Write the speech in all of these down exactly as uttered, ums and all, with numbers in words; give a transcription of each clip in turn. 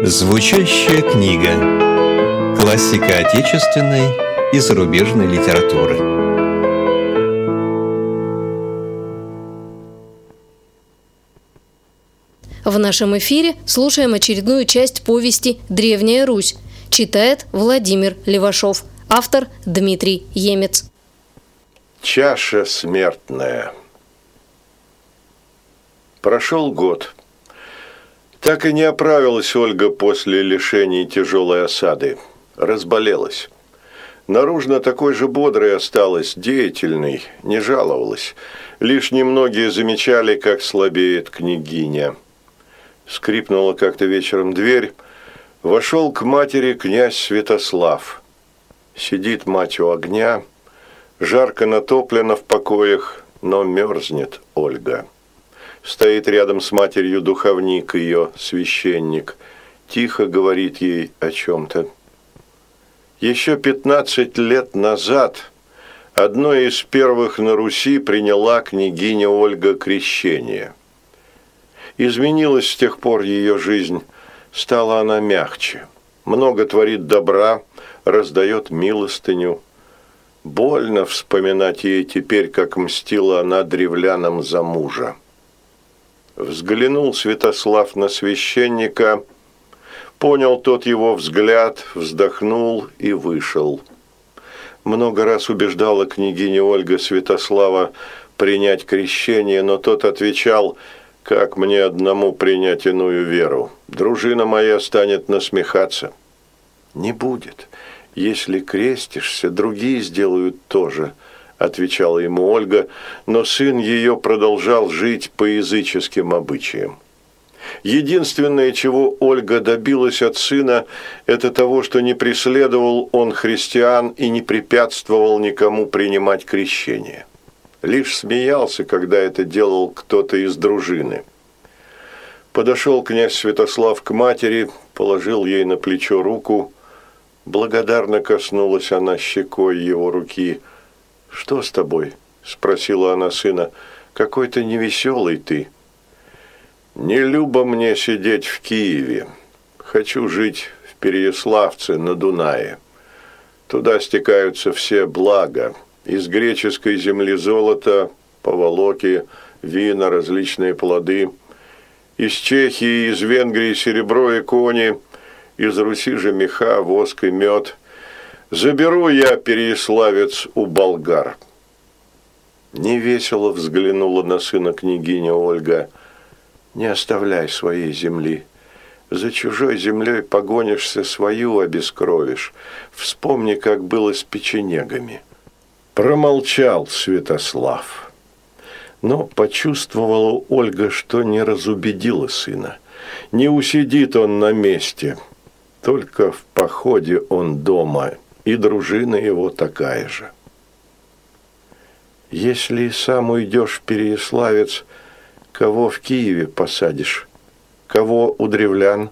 Звучащая книга. Классика отечественной и зарубежной литературы. В нашем эфире слушаем очередную часть повести «Древняя Русь». Читает Владимир Левашов. Автор Дмитрий Емец. Чаша смертная. Прошел год. Так и не оправилась Ольга после лишений тяжелой осады. Разболелась. Наружно такой же бодрой осталась, деятельной, не жаловалась. Лишь немногие замечали, как слабеет княгиня. Скрипнула как-то вечером дверь. Вошел к матери князь Святослав. Сидит мать у огня. Жарко натоплено в покоях, но мерзнет Ольга. Стоит рядом с матерью духовник ее, священник. Тихо говорит ей о чем-то. Еще пятнадцать лет назад одной из первых на Руси приняла княгиня Ольга крещение. Изменилась с тех пор ее жизнь, стала она мягче. Много творит добра, раздает милостыню. Больно вспоминать ей теперь, как мстила она древлянам за мужа. Взглянул Святослав на священника, понял тот его взгляд, вздохнул и вышел. Много раз убеждала княгиня Ольга Святослава принять крещение, но тот отвечал: «Как мне одному принять иную веру? Дружина моя станет насмехаться». «Не будет. Если крестишься, другие сделают то же», – отвечала ему Ольга, но сын ее продолжал жить по языческим обычаям. Единственное, чего Ольга добилась от сына, это того, что не преследовал он христиан и не препятствовал никому принимать крещение. Лишь смеялся, когда это делал кто-то из дружины. Подошел князь Святослав к матери, положил ей на плечо руку. Благодарно коснулась она щекой его руки. «Что с тобой?» – спросила она сына. «Какой-то невеселый ты». «Не любо мне сидеть в Киеве. Хочу жить в Переяславце на Дунае. Туда стекаются все блага. Из греческой земли золото, поволоки, вина, различные плоды. Из Чехии, из Венгрии серебро и кони. Из Руси же меха, воск и мед. Заберу я, переяславец, у болгар». Невесело взглянула на сына княгиня Ольга. «Не оставляй своей земли. За чужой землей погонишься, свою обескровишь. Вспомни, как было с печенегами». Промолчал Святослав. Но почувствовала Ольга, что не разубедила сына. Не усидит он на месте. Только в походе он дома, и дружина его такая же. «Если сам уйдешь в Переяславец, кого в Киеве посадишь? Кого у древлян?»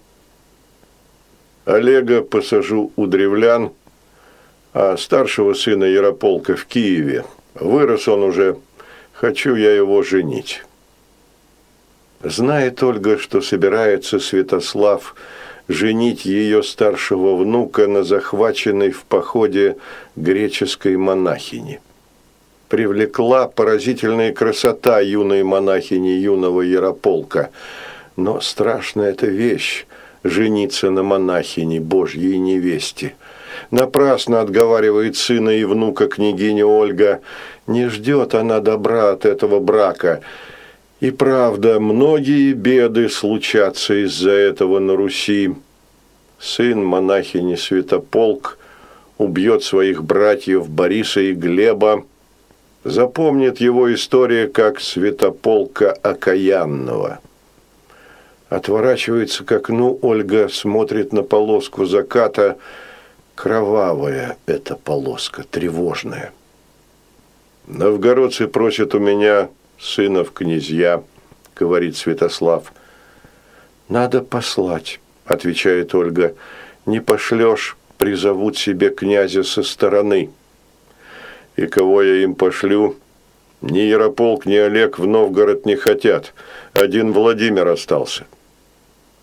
«Олега посажу у древлян, а старшего сына Ярополка в Киеве. Вырос он уже, хочу я его женить». Знает Ольга, что собирается Святослав женить ее старшего внука на захваченной в походе греческой монахини. Привлекла поразительная красота юной монахини юного Ярополка. Но страшная эта вещь – жениться на монахине, Божьей невесте. Напрасно отговаривает сына и внука княгиня Ольга. Не ждет она добра от этого брака. И правда, многие беды случатся из-за этого на Руси. Сын монахини Святополк убьет своих братьев Бориса и Глеба. Запомнит его история как Святополка окаянного. Отворачивается к окну Ольга, смотрит на полоску заката. Кровавая эта полоска, тревожная. «Новгородцы просят у меня сына в князья», – говорит Святослав. «Надо послать», – отвечает Ольга. «Не пошлешь, призовут себе князя со стороны». «И кого я им пошлю? Ни Ярополк, ни Олег в Новгород не хотят. Один Владимир остался».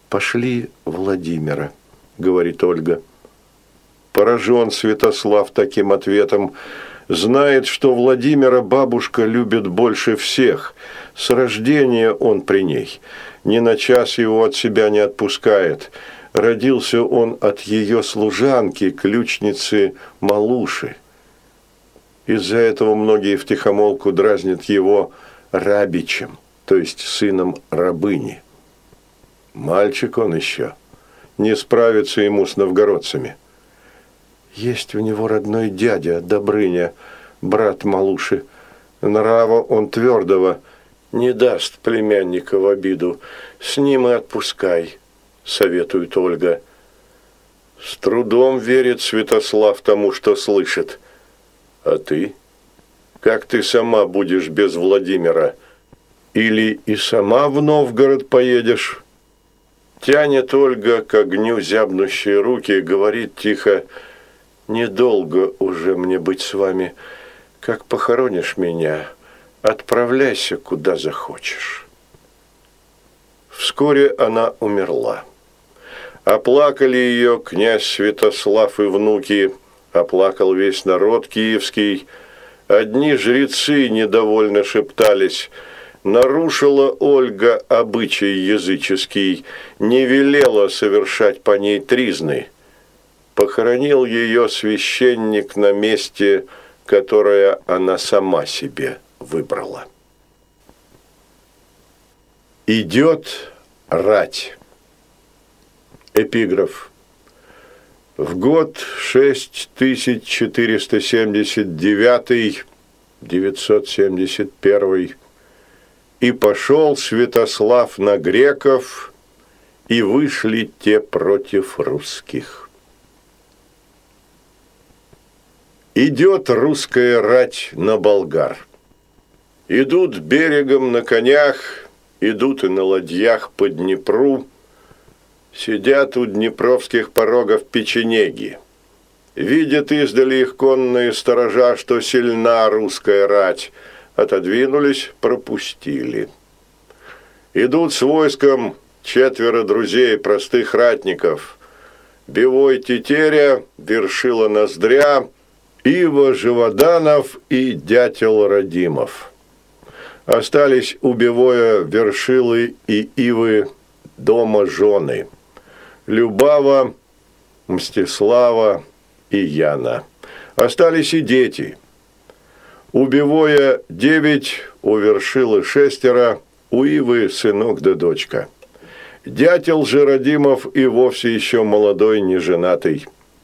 «Пошли Владимира», – говорит Ольга. Поражен Святослав таким ответом. Знает, что Владимира бабушка любит больше всех. С рождения он при ней. Ни на час его от себя не отпускает. Родился он от ее служанки, ключницы Малуши. Из-за этого многие втихомолку дразнят его Рабичем, то есть сыном рабыни. Мальчик он еще. Не справится ему с новгородцами. Есть у него родной дядя, Добрыня, брат Малуши. Нрава он твердого, не даст племянника в обиду. С ним и отпускай, советует Ольга. С трудом верит Святослав тому, что слышит. А ты? Как ты сама будешь без Владимира? Или и сама в Новгород поедешь? Тянет Ольга к огню зябнущие руки, говорит тихо: «Недолго уже мне быть с вами. Как похоронишь меня, отправляйся куда захочешь». Вскоре она умерла. Оплакали ее князь Святослав и внуки, оплакал весь народ киевский. Одни жрецы недовольно шептались: нарушила Ольга обычай языческий, не велела совершать по ней тризны. Похоронил ее священник на месте, которое она сама себе выбрала. Идет рать. Эпиграф. В год шесть тысяч четыреста семьдесят девятый, девятьсот семьдесят первый, и пошел Святослав на греков, и вышли те против русских. Идет русская рать на болгар. Идут берегом на конях, идут и на ладьях по Днепру. Сидят у днепровских порогов печенеги. Видят издали их конные сторожа, что сильна русская рать. Отодвинулись, пропустили. Идут с войском четверо друзей, простых ратников. Бивой Тетеря, Вершила Ноздря, Ива Живоданов и Дятел Радимов. Остались у Бивоя, Вершилы и Ивы дома жены. Любава, Мстислава и Яна. Остались и дети. У Бивоя девять, у Вершилы шестеро, у Ивы сынок да дочка. Дятел же Радимов и вовсе еще молодой, неженатый.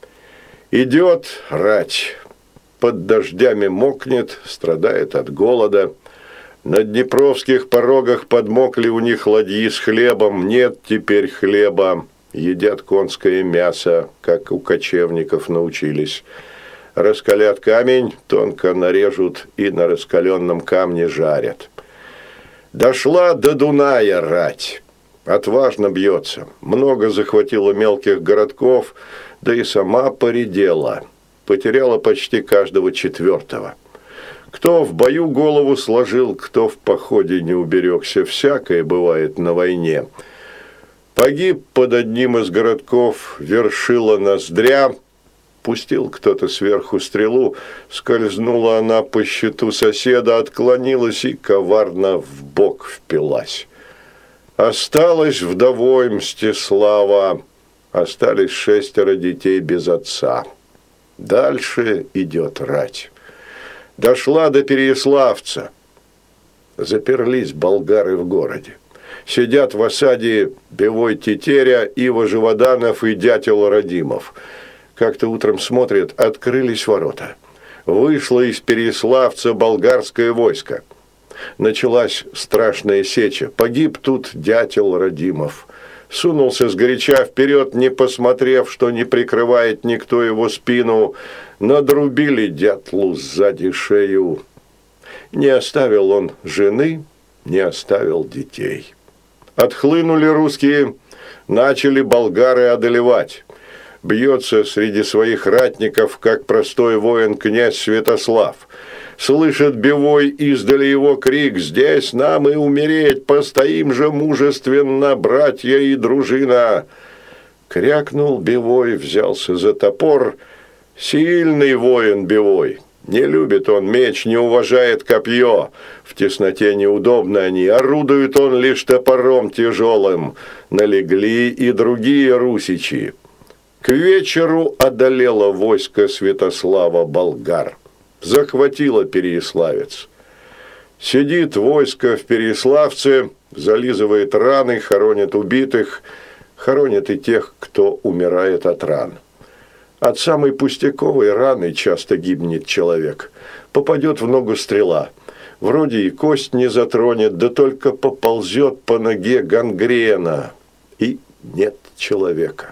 Идет рать. Под дождями мокнет, страдает от голода. На днепровских порогах подмокли у них ладьи с хлебом. Нет теперь хлеба. Едят конское мясо, как у кочевников научились. Раскалят камень, тонко нарежут и на раскаленном камне жарят. Дошла до Дуная рать. Отважно бьется. Много захватила мелких городков, да и сама поредела. Потеряла почти каждого четвертого. Кто в бою голову сложил, кто в походе не уберегся. Всякое бывает на войне. Погиб под одним из городков Вершила Ноздря. Пустил кто-то сверху стрелу, скользнула она по щиту соседа, отклонилась и коварно в бок впилась. Осталась вдовой Мстислава, остались шестеро детей без отца. Дальше идет рать. Дошла до Переяславца. Заперлись болгары в городе. Сидят в осаде Бивой Тетеря, Ива Живоданов и Дятел Радимов. Как-то утром смотрят, открылись ворота. Вышло из Переяславца болгарское войско. Началась страшная сеча. Погиб тут Дятел Радимов. Сунулся сгоряча вперед, не посмотрев, что не прикрывает никто его спину. Надрубили дятлу сзади шею. Не оставил он жены, не оставил детей. Отхлынули русские, начали болгары одолевать. Бьется среди своих ратников, как простой воин князь Святослав. Слышит Бивой издали его крик: «Здесь нам и умереть, постоим же мужественно, братья и дружина!» Крякнул Бивой, взялся за топор. Сильный воин Бивой. Не любит он меч, не уважает копье. В тесноте неудобно они, орудует он лишь топором тяжелым. Налегли и другие русичи. К вечеру одолело войско Святослава болгар. Захватило Переяславец. Сидит войско в Переяславце, зализывает раны, хоронит убитых, хоронит и тех, кто умирает от ран. От самой пустяковой раны часто гибнет человек. Попадет в ногу стрела. Вроде и кость не затронет, да только поползет по ноге гангрена. И нет человека.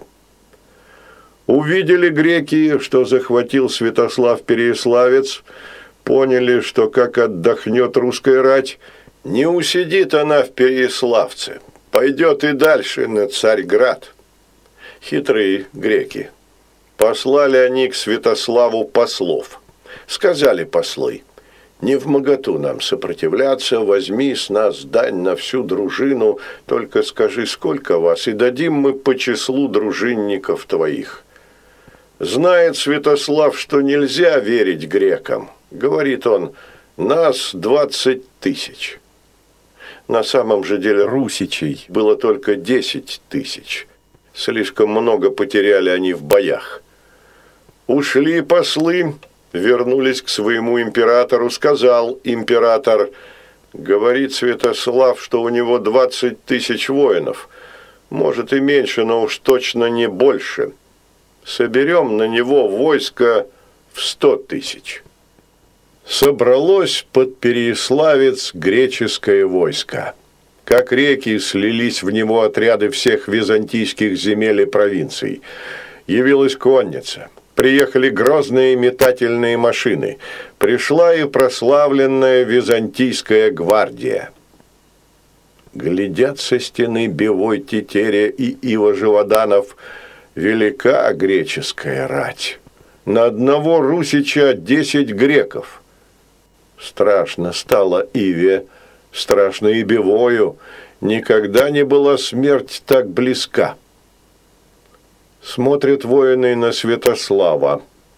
Увидели греки, что захватил Святослав Переяславец, поняли, что как отдохнет русская рать, не усидит она в Переяславце, пойдет и дальше на Царьград. Хитрые греки. Послали они к Святославу послов. Сказали послы: «Не вмоготу нам сопротивляться, возьми с нас дань на всю дружину, только скажи, сколько вас, и дадим мы по числу дружинников твоих». Знает Святослав, что нельзя верить грекам. Говорит он: «Нас двадцать тысяч». На самом же деле русичей было только десять тысяч. Слишком много потеряли они в боях. Ушли послы, вернулись к своему императору. Сказал император: говорит Святослав, что у него двадцать тысяч воинов. Может и меньше, но уж точно не больше. Соберем на него войско в сто тысяч. Собралось под Переяславец греческое войско. Как реки слились в него отряды всех византийских земель и провинций. Явилась конница. Приехали грозные метательные машины. Пришла и прославленная византийская гвардия. Глядят со стены Бивой, Тетеря и Ива Живоданов: велика греческая рать. На одного русича десять греков. Страшно стало Иве, страшно и Бивою. Никогда не была смерть так близка. Смотрят воины на Святослава.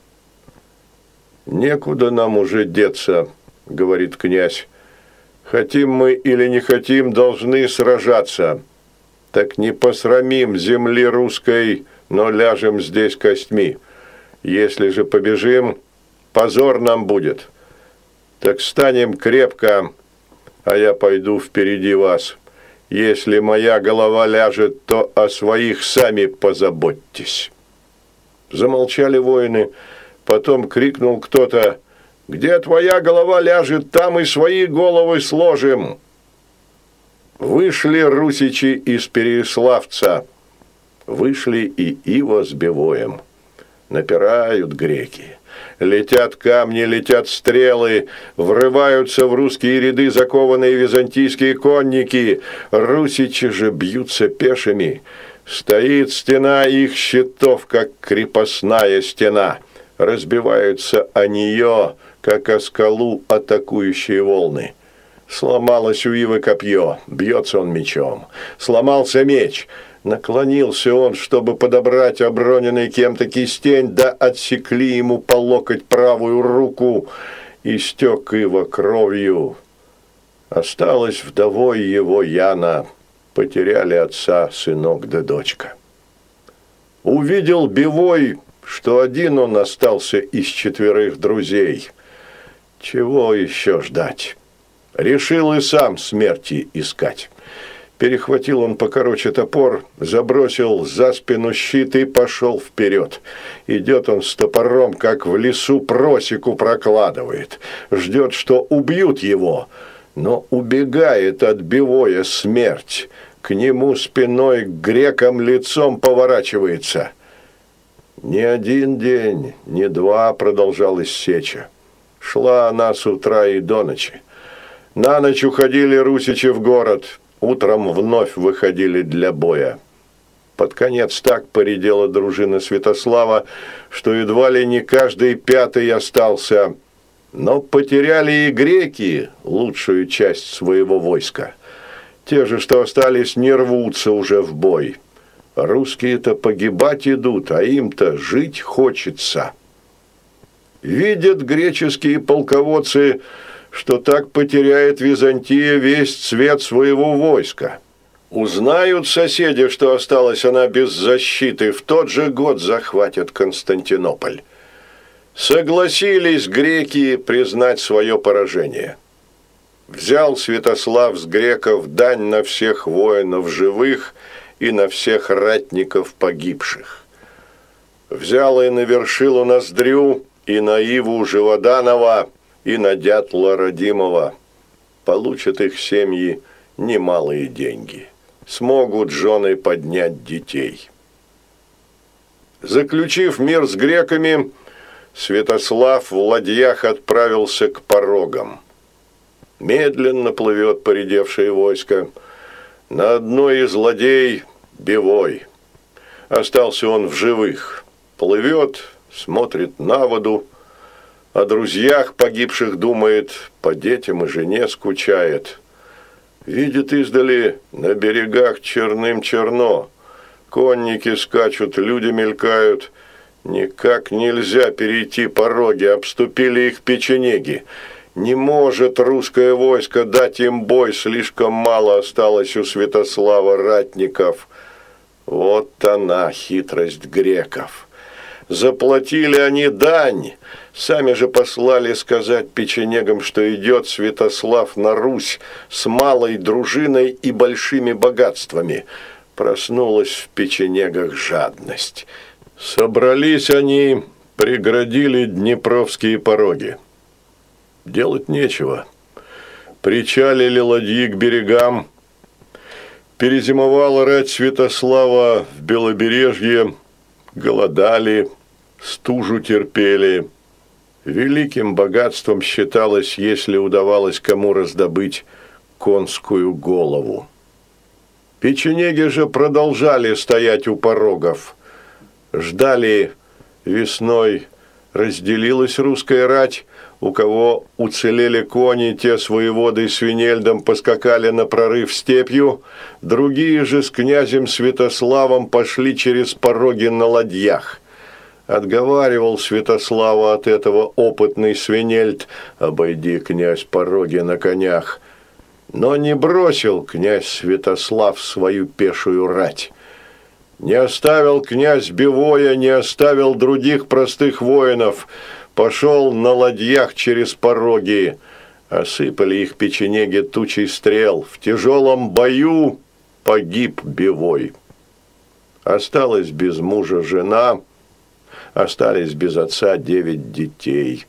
«Некуда нам уже деться», — говорит князь. «Хотим мы или не хотим, должны сражаться. Так не посрамим земли русской, но ляжем здесь костьми. Если же побежим, позор нам будет. Так станем крепко, а я пойду впереди вас. Если моя голова ляжет, то о своих сами позаботьтесь». Замолчали воины. Потом крикнул кто-то: «Где твоя голова ляжет, там и свои головы сложим». Вышли русичи из Переяславца. Вышли и Ива с Бивоем. Напирают греки. Летят камни, летят стрелы, врываются в русские ряды закованные византийские конники. Русичи же бьются пешими. Стоит стена их щитов, как крепостная стена. Разбиваются о нее, как о скалу атакующие волны. Сломалось у Ивы копье, бьется он мечом. Сломался меч. Наклонился он, чтобы подобрать оброненный кем-то кистень, да отсекли ему по локоть правую руку, и стек Ива кровью. Осталась вдовой его Яна, потеряли отца сынок да дочка. Увидел Бивой, что один он остался из четверых друзей. Чего еще ждать? Решил и сам смерти искать. Перехватил он покороче топор, забросил за спину щит и пошел вперед. Идет он с топором, как в лесу просеку прокладывает. Ждет, что убьют его, но убегает от Бивоя смерть. К нему спиной к грекам лицом поворачивается. Не один день, не два продолжалась сеча. Шла она с утра и до ночи. На ночь уходили русичи в город. Утром вновь выходили для боя. Под Под конец так поредела дружина Святослава, что едва ли не каждый пятый остался. Но потеряли и греки лучшую часть своего войска. Те же, что остались, не рвутся уже в бой. Русские-то погибать идут, а им-то жить хочется. Видят греческие полководцы, что так потеряет Византия весь цвет своего войска. Узнают соседи, что осталась она без защиты, в тот же год захватят Константинополь. Согласились греки признать свое поражение. Взял Святослав с греков дань на всех воинов живых и на всех ратников погибших. Взял и на Вершилу Ноздрю, и на Иву Живоданова, и на Дятла Родимова. Получат их семьи немалые деньги. Смогут жены поднять детей. Заключив мир с греками, Святослав в ладьях отправился к порогам. Медленно плывет поредевшее войско. На одной из ладей Бивой. Остался он в живых. Плывет, смотрит на воду, о друзьях погибших думает, по детям и жене скучает. Видит издали, на берегах черным черно. Конники скачут, люди мелькают. Никак нельзя перейти пороги, обступили их печенеги. Не может русское войско дать им бой, слишком мало осталось у Святослава ратников. Вот она, хитрость греков. Заплатили они дань, сами же послали сказать печенегам, что идет Святослав на Русь с малой дружиной и большими богатствами. Проснулась в печенегах жадность. Собрались они, преградили днепровские пороги. Делать нечего. Причалили ладьи к берегам. Перезимовала рать Святослава в Белобережье. Голодали, стужу терпели. Великим богатством считалось, если удавалось кому раздобыть конскую голову. Печенеги же продолжали стоять у порогов. Ждали весной, разделилась русская рать. У кого уцелели кони, те с воеводой Свинельдом поскакали на прорыв степью, другие же с князем Святославом пошли через пороги на ладьях. Отговаривал Святослава от этого опытный Свинельд: «Обойди, князь, пороги на конях». Но не бросил князь Святослав свою пешую рать. Не оставил князь Бивоя, не оставил других простых воинов. Пошел на ладьях через пороги. Осыпали их печенеги тучей стрел. В тяжелом бою погиб Бивой. Осталась без мужа жена, остались без отца девять детей.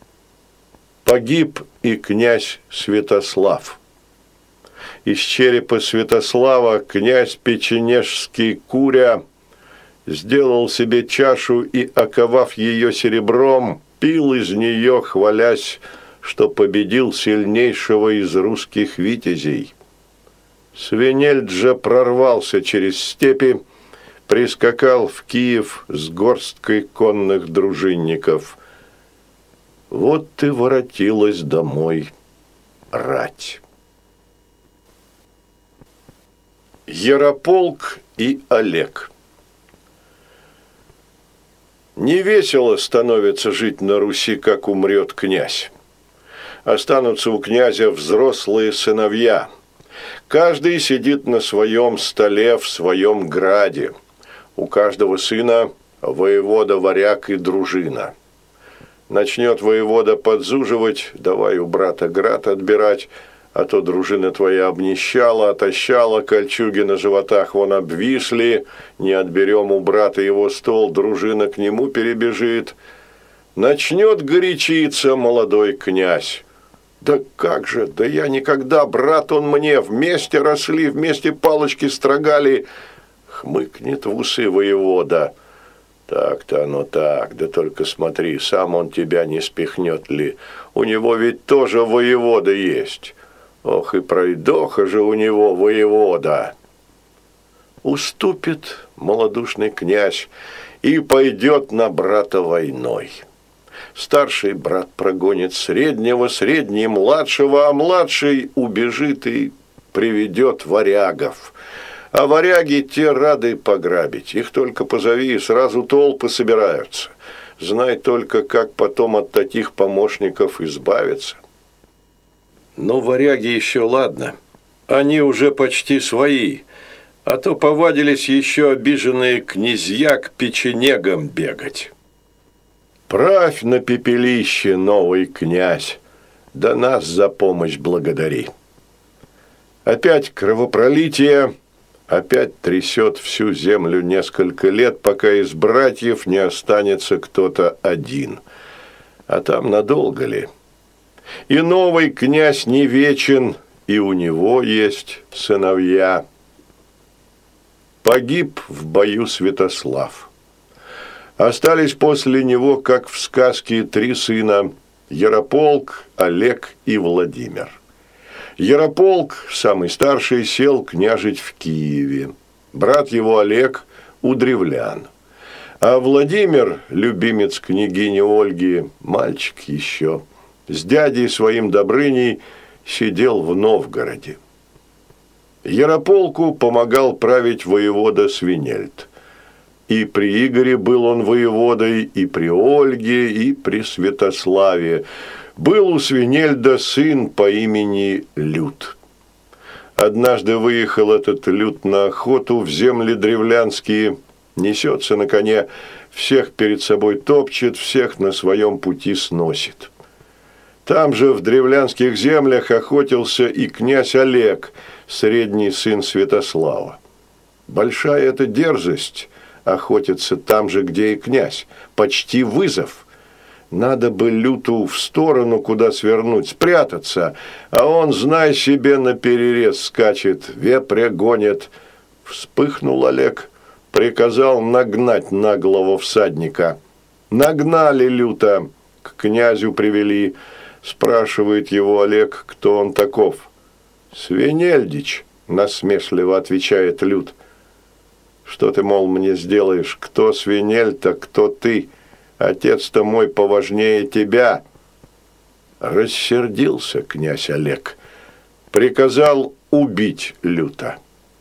Погиб и князь Святослав. Из черепа Святослава князь печенежский Куря сделал себе чашу и, оковав ее серебром, пил из нее, хвалясь, что победил сильнейшего из русских витязей. Свинельд же прорвался через степи, прискакал в Киев с горсткой конных дружинников. Вот и воротилась домой рать. Ярополк и Олег. Невесело становится жить на Руси, как умрет князь. Останутся у князя взрослые сыновья. Каждый сидит на своем столе в своем граде. У каждого сына воевода, варяг и дружина. Начнет воевода подзуживать: давай у брата град отбирать, а то дружина твоя обнищала, отощала, кольчуги на животах вон обвисли, не отберем у брата его стол, дружина к нему перебежит. Начнет горячиться молодой князь. Да как же, да я никогда, брат он мне, вместе росли, вместе палочки строгали. Хмыкнет в усы воевода. Так-то оно так, да только смотри, сам он тебя не спихнет ли. У него ведь тоже воевода есть. Ох, и пройдоха же у него воевода. Уступит малодушный князь, и пойдет на брата войной. Старший брат прогонит среднего, средний младшего, а младший убежит и приведет варягов. А варяги те рады пограбить. Их только позови, и сразу толпы собираются. Знай только, как потом от таких помощников избавиться. Но варяги еще ладно. Они уже почти свои. А то повадились еще обиженные князья к печенегам бегать. Правь на пепелище, новый князь, да нас за помощь благодари. Опять кровопролитие, опять трясет всю землю несколько лет, пока из братьев не останется кто-то один. А там надолго ли? И новый князь не вечен, и у него есть сыновья. Погиб в бою Святослав. Остались после него, как в сказке, три сына – Ярополк, Олег и Владимир. Ярополк, самый старший, сел княжить в Киеве. Брат его Олег – у древлян. А Владимир, любимец княгини Ольги, мальчик еще, с дядей своим Добрыней сидел в Новгороде. Ярополку помогал править воевода Свинельд. И при Игоре был он воеводой, и при Ольге, и при Святославе. Был у Свинельда сын по имени Лют. Однажды выехал этот Лют на охоту в земли древлянские, несется на коне, всех перед собой топчет, всех на своем пути сносит. Там же в древлянских землях охотился и князь Олег, средний сын Святослава. Большая эта дерзость – охотиться там же, где и князь. Почти вызов. Надо бы Люту в сторону куда свернуть, спрятаться, а он, знай себе, наперерез скачет, вепря гонит. Вспыхнул Олег, приказал нагнать наглого всадника. Нагнали Люта, к князю привели. Спрашивает его Олег, кто он таков. «Свинельдич», насмешливо отвечает Лют. «Что ты, мол, мне сделаешь? Кто Свинельд-то, кто ты? Отец-то мой поважнее тебя». Рассердился князь Олег. Приказал убить Люта.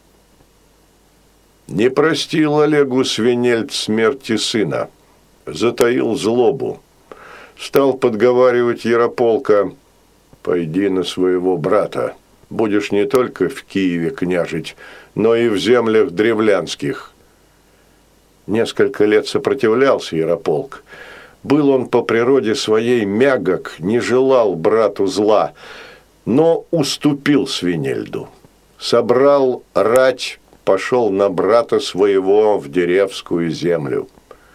Не простил Олегу Свинельд смерти сына. Затаил злобу. Стал подговаривать Ярополка: «Пойди на своего брата. Будешь не только в Киеве княжить, но и в землях древлянских». Несколько лет сопротивлялся Ярополк. Был он по природе своей мягок, не желал брату зла, но уступил Свинельду. Собрал рать, пошел на брата своего в Деревскую землю.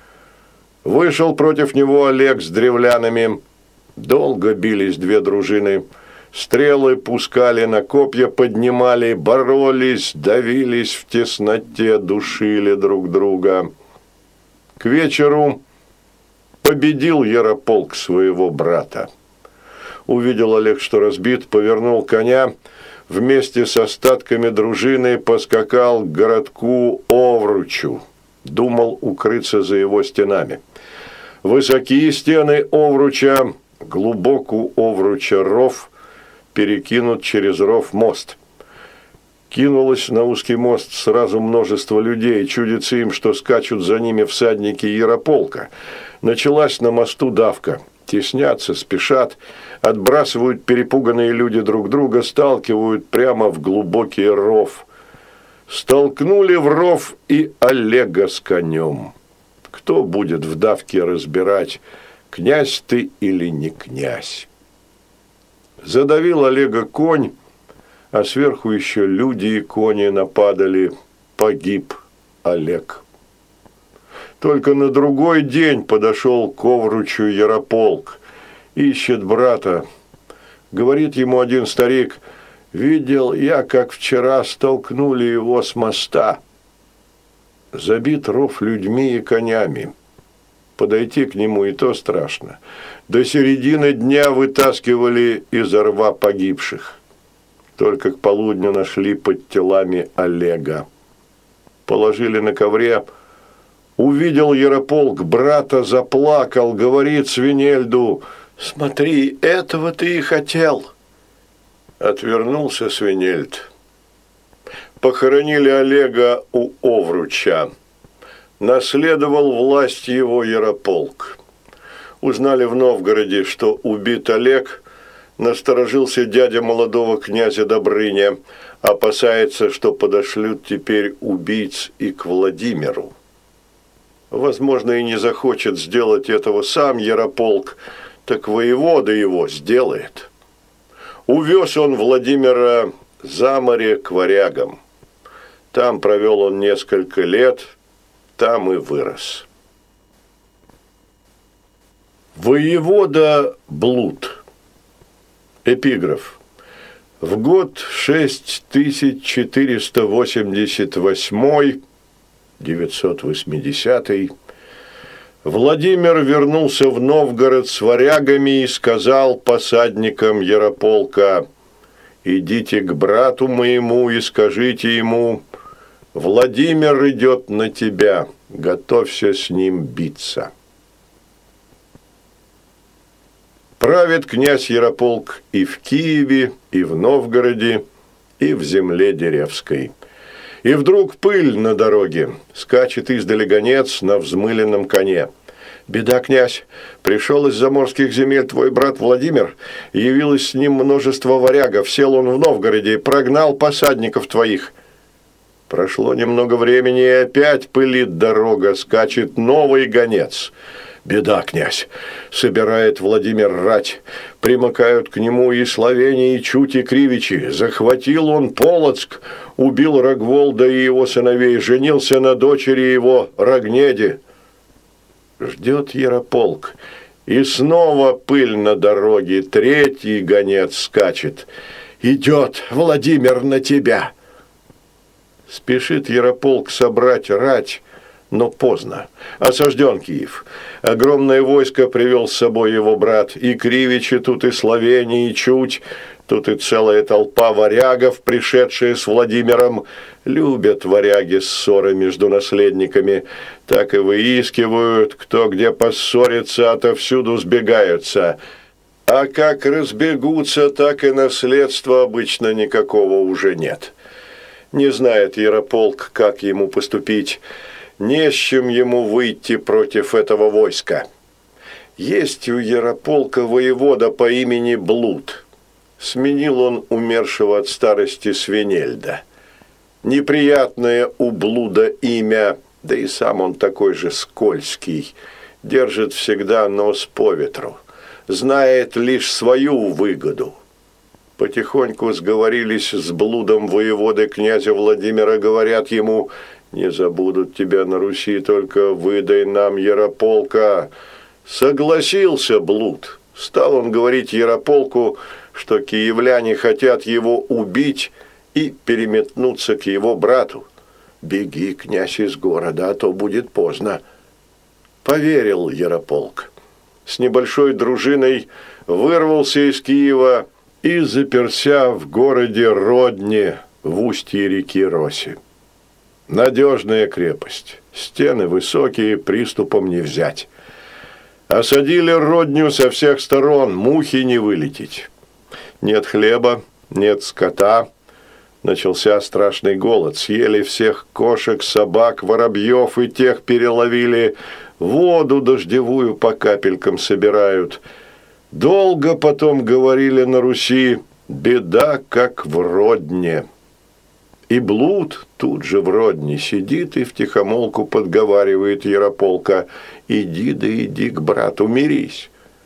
Вышел против него Олег с древлянами. Долго бились две дружины. Стрелы пускали, на копья поднимали, боролись, давились в тесноте, душили друг друга. К вечеру победил Ярополк своего брата. Увидел Олег, что разбит, повернул коня, вместе с остатками дружины поскакал к городку Овручу. Думал укрыться за его стенами. Высокие стены Овруча, глубок у Овруча ров, перекинут через ров мост. Кинулось на узкий мост сразу множество людей, чудится им, что скачут за ними всадники Ярополка. Началась на мосту давка. Теснятся, спешат, отбрасывают перепуганные люди друг друга, сталкивают прямо в глубокий ров. Столкнули в ров и Олега с конем. Кто будет в давке разбирать, князь ты или не князь? Задавил Олега конь, а сверху еще люди и кони нападали. Погиб Олег. Только на другой день подошел к Овручу Ярополк. Ищет брата. Говорит ему один старик: «Видел я, как вчера столкнули его с моста». Забит ров людьми и конями. Подойти к нему и то страшно. До середины дня вытаскивали из рва погибших. Только к полудню нашли под телами Олега. положили на ковре. Увидел Ярополк брата, заплакал, говорит Свинельду: «Смотри, этого ты и хотел». Отвернулся Свинельд. Похоронили Олега у Овруча. Наследовал власть его Ярополк. Узнали в Новгороде, что убит Олег. Насторожился дядя молодого князя Добрыня. Опасается, что подошлют теперь убийц и к Владимиру. Возможно, и не захочет сделать этого сам Ярополк, так воевода его сделает. Увез он Владимира за море к варягам. Там провел он несколько лет, там и вырос. Воевода Блуд. Эпиграф. В год шесть тысяч четыреста восемьдесят восьмой, девятьсот восьмидесятый, Владимир вернулся в Новгород с варягами и сказал посадникам Ярополка: «Идите к брату моему и скажите ему: Владимир идет на тебя, готовься с ним биться». Правит князь Ярополк и в Киеве, и в Новгороде, и в земле Деревской. И вдруг пыль на дороге, скачет издали гонец на взмыленном коне. «Беда, князь! Пришел из заморских земель твой брат Владимир, явилось с ним множество варягов, сел он в Новгороде и прогнал посадников твоих». Прошло немного времени, и опять пылит дорога, скачет новый гонец. «Беда, князь! Собирает Владимир рать, примыкают к нему и Словения, и Чуть, и Кривичи. Захватил он Полоцк, убил Рогволда и его сыновей, женился на дочери его Рогнеде». Ждет Ярополк, и снова пыль на дороге, третий гонец скачет. «Идет Владимир на тебя!» Спешит Ярополк собрать рать, но поздно. Осажден Киев. Огромное войско привел с собой его брат. И Кривичи тут, и Словения, и Чуть. Тут и целая толпа варягов, пришедшие с Владимиром. Любят варяги ссоры между наследниками. Так и выискивают, кто где поссорится, отовсюду сбегаются. А как разбегутся, так и наследства обычно никакого уже нет. Не знает Ярополк, как ему поступить. Не с чем ему выйти против этого войска. Есть у Ярополка воевода по имени Блуд. Сменил он умершего от старости Свинельда. Неприятное у Блуда имя, да и сам он такой же скользкий. Держит всегда нос по ветру. Знает лишь свою выгоду. Потихоньку сговорились с Блудом воеводы князя Владимира, говорят ему: «Не забудут тебя на Руси, только выдай нам Ярополка». Согласился Блуд. Стал он говорить Ярополку, что киевляне хотят его убить и переметнуться к его брату. «Беги, князь, из города, а то будет поздно». Поверил Ярополк. С небольшой дружиной вырвался из Киева и заперся в городе Родне в устье реки Роси. Надежная крепость, стены высокие, приступом не взять. Осадили Родню со всех сторон, мухи не вылететь. Нет хлеба, нет скота. Начался страшный голод, съели всех кошек, собак, воробьев, и тех переловили. Воду дождевую по капелькам собирают. Долго потом говорили на Руси: беда, как в Родне. И Блуд тут же в Родне сидит и втихомолку подговаривает Ярополка: иди да иди к брату, мирись.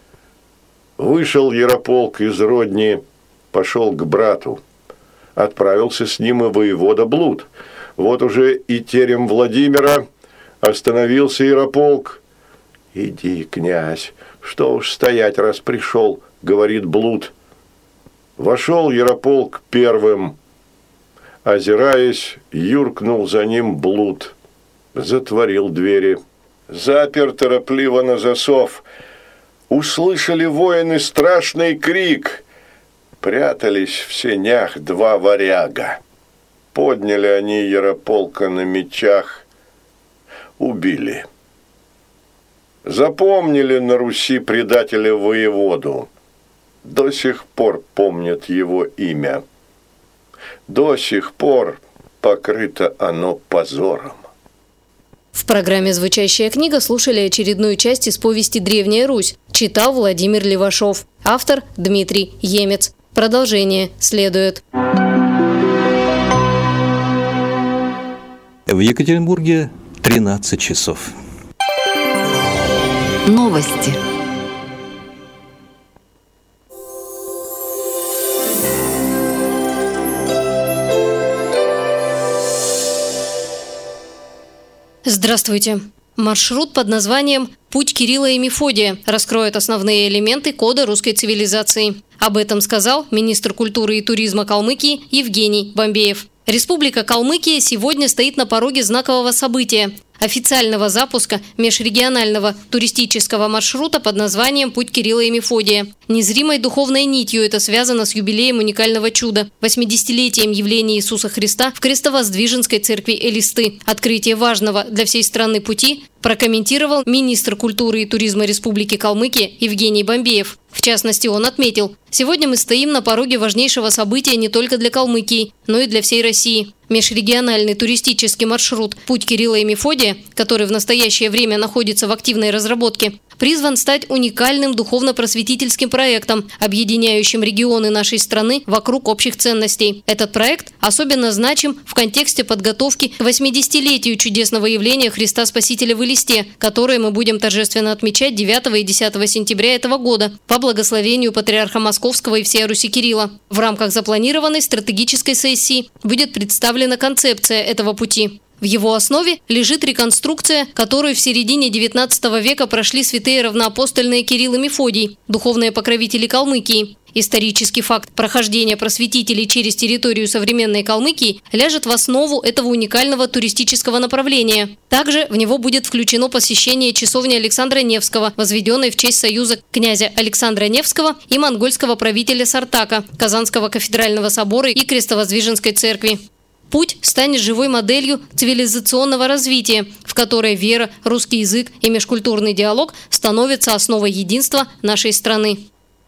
Вышел Ярополк из Родни, пошел к брату. Отправился с ним и воевода Блуд. Вот уже и терем Владимира. Остановился Ярополк. «Иди, князь, что уж стоять, раз пришел», — говорит Блуд. Вошел Ярополк первым. Озираясь, юркнул за ним Блуд. Затворил двери. Запер торопливо на засов. Услышали воины страшный крик. Прятались в сенях два варяга. Подняли они Ярополка на мечах, убили. Запомнили на Руси предателя воеводу. До сих пор помнят его имя. До сих пор покрыто оно позором. В программе «Звучащая книга» слушали очередную часть из повести «Древняя Русь». Читал Владимир Левашов. Автор Дмитрий Емец. Продолжение следует. В Екатеринбурге тринадцать часов. Новости. Здравствуйте. Маршрут под названием «Путь Кирилла и Мефодия» раскроет основные элементы кода русской цивилизации. Об этом сказал министр культуры и туризма Калмыкии Евгений Бомбеев. Республика Калмыкия сегодня стоит на пороге знакового события – официального запуска межрегионального туристического маршрута под названием «Путь Кирилла и Мефодия». Незримой духовной нитью это связано с юбилеем уникального чуда – восьмидесятилетием явления Иисуса Христа в Крестовоздвиженской церкви Элисты. Открытие важного для всей страны пути прокомментировал министр культуры и туризма Республики Калмыкия Евгений Бомбеев. В частности, он отметил: «Сегодня мы стоим на пороге важнейшего события не только для Калмыкии, но и для всей России. Межрегиональный туристический маршрут «Путь Кирилла и Мефодия», который в настоящее время находится в активной разработке, призван стать уникальным духовно-просветительским проектом, объединяющим регионы нашей страны вокруг общих ценностей. Этот проект особенно значим в контексте подготовки к восьмидесятилетию чудесного явления Христа Спасителя в Элисте, которое мы будем торжественно отмечать девятого и десятого сентября этого года по благословению Патриарха Московского и всея Руси Кирилла. В рамках запланированной стратегической сессии будет представлена концепция этого пути. В его основе лежит реконструкция, которую в середине девятнадцатого века прошли святые равноапостольные Кирилл и Мефодий, духовные покровители Калмыкии. Исторический факт прохождения просветителей через территорию современной Калмыкии ляжет в основу этого уникального туристического направления. Также в него будет включено посещение часовни Александра Невского, возведенной в честь союза князя Александра Невского и монгольского правителя Сартака, Казанского кафедрального собора и Крестовоздвиженской церкви. Путь станет живой моделью цивилизационного развития, в которой вера, русский язык и межкультурный диалог становятся основой единства нашей страны.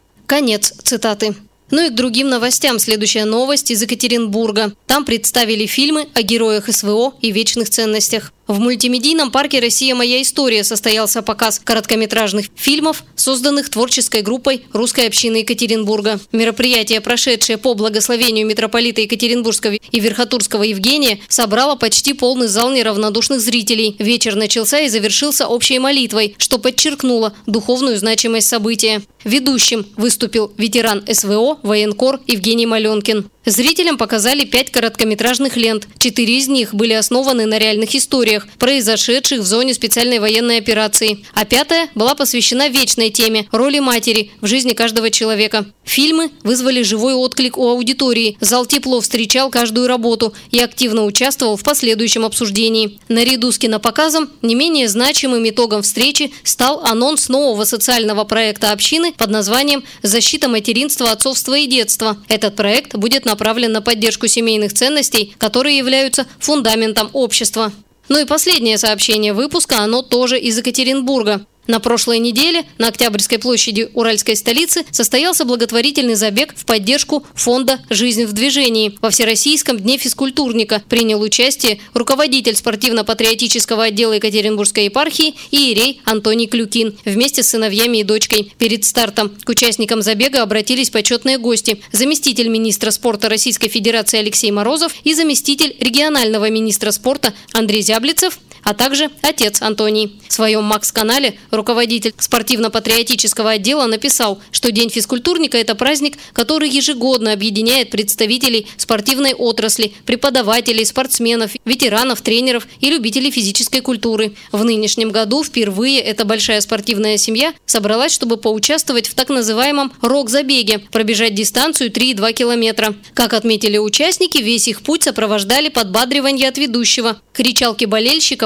Конец цитаты. Ну и к другим новостям. Следующая новость из Екатеринбурга. Там представили фильмы о героях СВО и вечных ценностях. В мультимедийном парке «Россия. Моя история» состоялся показ короткометражных фильмов, созданных творческой группой русской общины Екатеринбурга. Мероприятие, прошедшее по благословению митрополита Екатеринбургского и Верхотурского Евгения, собрало почти полный зал неравнодушных зрителей. Вечер начался и завершился общей молитвой, что подчеркнуло духовную значимость события. Ведущим выступил ветеран СВО, военкор Евгений Маленкин. Зрителям показали пять короткометражных лент. Четыре из них были основаны на реальных историях, произошедших в зоне специальной военной операции. А пятая была посвящена вечной теме – роли матери в жизни каждого человека. Фильмы вызвали живой отклик у аудитории. Зал тепло встречал каждую работу и активно участвовал в последующем обсуждении. Наряду с кинопоказом не менее значимым итогом встречи стал анонс нового социального проекта общины под названием «Защита материнства, отцовства и детства». Этот проект будет направлен на поддержку семейных ценностей, которые являются фундаментом общества. Ну и последнее сообщение выпуска, оно тоже из Екатеринбурга. На прошлой неделе на Октябрьской площади уральской столицы состоялся благотворительный забег в поддержку фонда «Жизнь в движении». Во Всероссийском дне физкультурника принял участие руководитель спортивно-патриотического отдела Екатеринбургской епархии иерей Антоний Клюкин вместе с сыновьями и дочкой. Перед стартом к участникам забега обратились почетные гости: заместитель министра спорта Российской Федерации Алексей Морозов и заместитель регионального министра спорта Андрей Зяблицев, а также отец Антоний. В своем Макс-канале руководитель спортивно-патриотического отдела написал, что День физкультурника – это праздник, который ежегодно объединяет представителей спортивной отрасли, преподавателей, спортсменов, ветеранов, тренеров и любителей физической культуры. В нынешнем году впервые эта большая спортивная семья собралась, чтобы поучаствовать в так называемом рок-забеге – пробежать дистанцию три и два километра. Как отметили участники, весь их путь сопровождали подбадривания от ведущего, кричалки болельщиков,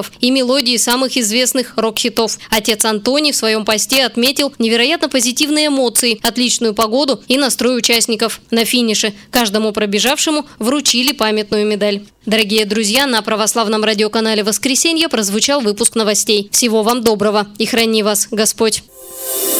участников и мелодии самых известных рок-хитов. Отец Антоний в своем посте отметил невероятно позитивные эмоции, отличную погоду и настрой участников. На финише каждому пробежавшему вручили памятную медаль. Дорогие друзья, на православном радиоканале «Воскресенье» прозвучал выпуск новостей. Всего вам доброго и храни вас Господь!